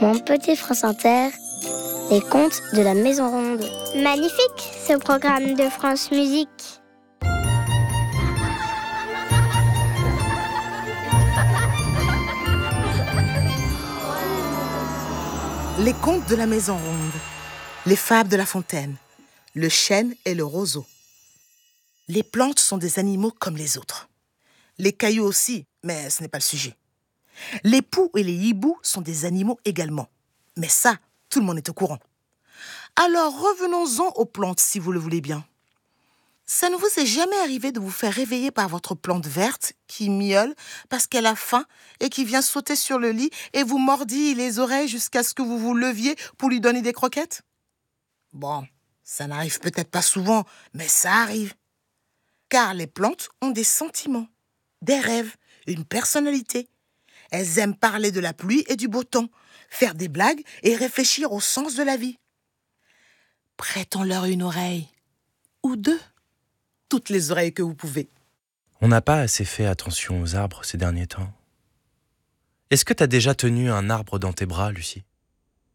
Mon petit France Inter, les contes de la Maison Ronde. Magnifique, ce programme de France Musique. Les contes de la Maison Ronde, les fables de La Fontaine, le chêne et le roseau. Les plantes sont des animaux comme les autres. Les cailloux aussi, mais ce n'est pas le sujet. Les poux et les hiboux sont des animaux également. Mais ça, tout le monde est au courant. Alors revenons-en aux plantes si vous le voulez bien. Ça ne vous est jamais arrivé de vous faire réveiller par votre plante verte qui miaule parce qu'elle a faim et qui vient sauter sur le lit et vous mordit les oreilles jusqu'à ce que vous vous leviez pour lui donner des croquettes? Bon, ça n'arrive peut-être pas souvent, mais ça arrive. Car les plantes ont des sentiments, des rêves, une personnalité. Elles aiment parler de la pluie et du beau temps, faire des blagues et réfléchir au sens de la vie. Prêtons-leur une oreille, ou deux, toutes les oreilles que vous pouvez. On n'a pas assez fait attention aux arbres ces derniers temps. Est-ce que t'as déjà tenu un arbre dans tes bras, Lucie ?